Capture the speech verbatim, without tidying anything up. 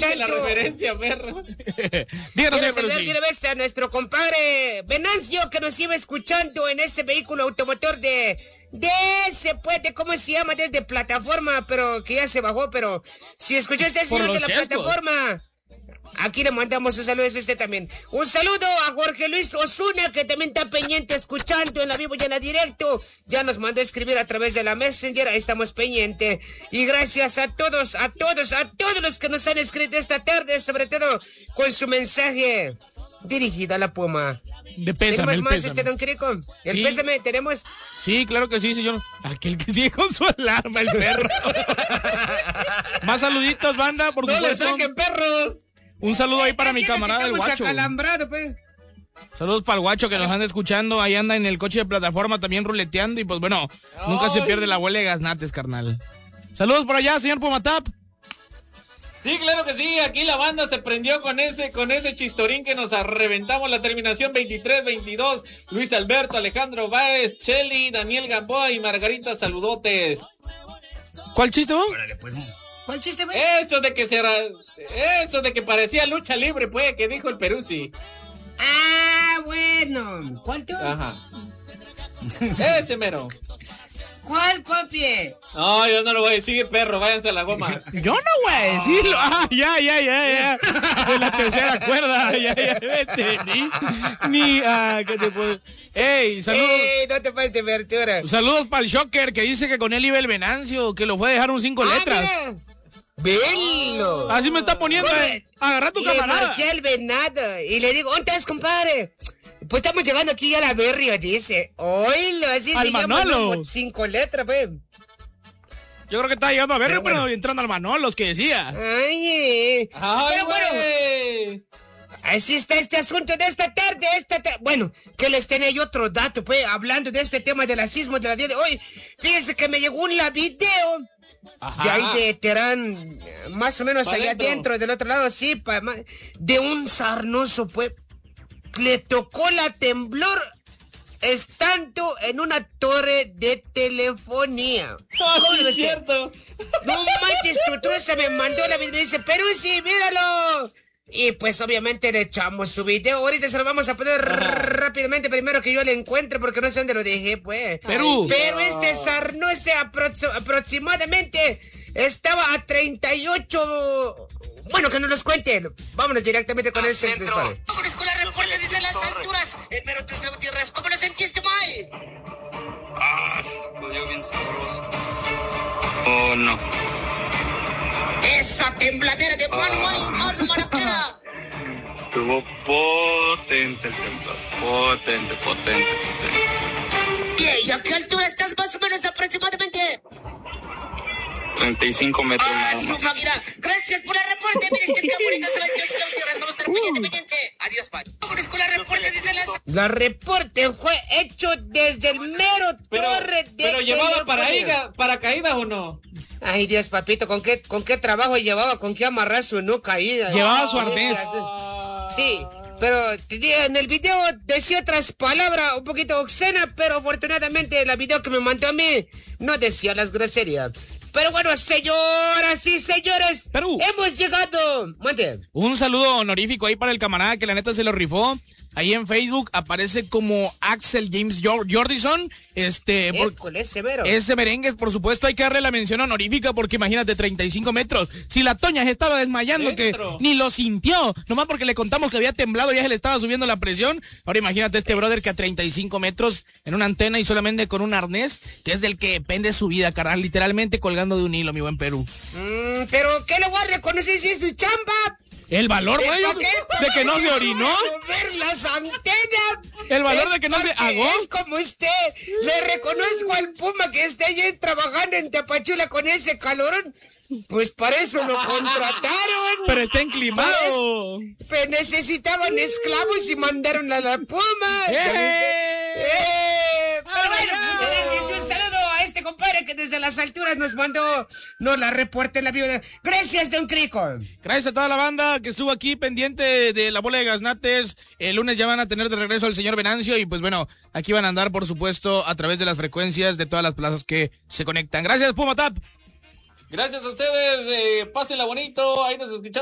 escuchando. la referencia, perro. Díganos, quiero saludar de una vez a nuestro compadre Venancio, que nos iba escuchando en ese vehículo automotor de... De ese, pues, de cómo se llama, desde plataforma, pero que ya se bajó, pero si escuchó este señor de la chescos. plataforma, aquí le mandamos un saludo a usted también. Un saludo a Jorge Luis Osuna, que también está pendiente escuchando en la vivo y en la directo. Ya nos mandó a escribir a través de la Messenger, ahí estamos pendientes. Y gracias a todos, a todos, a todos los que nos han escrito esta tarde, sobre todo con su mensaje dirigido a la Puma. De pésame, ¿Tenemos más, pésame. este don Crico? El sí. pésame, tenemos... Sí, claro que sí, señor. Aquel que sigue con su alarma, el perro. Más saluditos, banda, por no supuesto. ¡No le saquen, perros! Un saludo ahí para es mi camarada, el Guacho. Pues. Saludos para el Guacho que nos anda escuchando. Ahí anda en el coche de plataforma también ruleteando. Y pues bueno, Ay. nunca se pierde la abuela de gaznates, carnal. Saludos por allá, señor Pumatap. Sí, claro que sí, aquí la banda se prendió con ese con ese chistorín que nos reventamos la terminación veintitrés veintidós. Luis Alberto, Alejandro Báez, Cheli, Daniel Gamboa y Margarita, saludotes. ¿Cuál chiste, vos? Pues, ¿cuál chiste, vos? Eso de que se eso de que parecía lucha libre, pues, que dijo el Peruzzi. Ah, bueno. ¿Cuál tú? Ajá. Ese mero. ¿Cuál, papi? No, yo no lo voy a decir, perro, váyanse a la goma. Yo no voy a decirlo. Ah, ya, ya, ya, ya. De la tercera cuerda, ya, ya, vete. Ni, ni, ah, ¿qué te puedo? Ey, saludos. Ey, no te pases de abertura. Saludos para el Shocker, que dice que con él iba el Venancio, que lo fue a dejar un cinco ah, letras. Mira. ¡Velo! Así me está poniendo, eh. Agarra tu le camarada. Le marqué al venado y le digo, ¿dónde estás, compadre? Pues estamos llegando aquí a la Berrio, dice. Oílo, así al se Manolo. llama, cinco letras, pues. Yo creo que está llegando a Berrio, pero, bueno. pero entrando al Manolos, que decía. Ay, Ay pero bueno. Así está este asunto de esta tarde, esta ta bueno, que les tenía yo otro dato, pues, hablando de este tema del racismo de la día de hoy. Fíjense que me llegó un la video. Ajá. De ahí de Terán, más o menos pa allá dentro. adentro, del otro lado, sí, pa, de un sarnoso, pues, le tocó la temblor estando en una torre de telefonía. Oh, sí es cierto. No manches, tu truza me mandó la video y me dice, pero sí, míralo. Y pues obviamente le echamos su video. Ahorita se lo vamos a poner rápidamente, primero que yo le encuentre, porque no sé dónde lo dejé, pues. Perú. Pero este sarnoso aprox aproximadamente estaba a treinta y ocho... Bueno, que no nos cuenten. Vámonos directamente con este disparo. Vámonos con la reporte desde las alturas. El mero Tuxtla Gutiérrez, ¿cómo lo sentiste, May? Ah, se jodió bien sabroso. Oh, no. Esa tembladera de mano, May, mano maraquera. Estuvo potente el temblor. Potente, potente, potente. ¿Y a qué altura estás más o menos aproximadamente? treinta y cinco metros. Ah, su máquina. Gracias por el reporte. Mire, este qué bonita se va el Tuxtla Gutiérrez. Vamos a estar pendiente, pendiente. Adiós, bye. Vámonos con la reporte desde las... La reporte fue hecho desde el mero pero, torre de ¿Pero llevaba paracaídas, paracaídas o no? Ay, Dios, papito, ¿con qué, con qué trabajo llevaba? ¿Con qué amarrar su no caída? Llevaba oh, su arnés. Sí, pero en el video decía otras palabras un poquito obscenas, pero afortunadamente el video que me mandó a mí no decía las groserías. Pero bueno, señoras y señores, Perú. hemos llegado. Mande. Un saludo honorífico ahí para el camarada que la neta se lo rifó. Ahí en Facebook aparece como Axel James Jordison. Este, por, ese, mero. ese merengue, por supuesto, hay que darle la mención honorífica porque imagínate, treinta y cinco metros. Si la Toña se estaba desmayando, Dentro. que ni lo sintió, nomás porque le contamos que había temblado, ya se le estaba subiendo la presión. Ahora imagínate este brother que a treinta y cinco metros en una antena y solamente con un arnés, que es del que depende su vida, carnal, literalmente colgando de un hilo, mi buen Perú. Mm, pero ¿qué le voy a reconocer si es su chamba? El valor, güey, de que no se orinó. Ver las antenas. El valor de que no se agó. Es como usted. Le reconozco al Puma que está allí trabajando en Tapachula con ese calorón. Pues para eso lo contrataron. Pero está enclimado. Pues, pues necesitaban esclavos y mandaron a la Puma. ¡Eh! ¡Eh! Pero bueno, un saludo a este compadre que desde las alturas nos mandó, nos la reporte en la vida. Gracias, don Crico. Gracias a toda la banda que estuvo aquí pendiente de la bola de gaznates. El lunes ya van a tener de regreso al señor Venancio y pues bueno, aquí van a andar por supuesto a través de las frecuencias de todas las plazas que se conectan. Gracias, Puma Tap. Gracias a ustedes, eh, pásenla bonito, ahí nos escuchamos.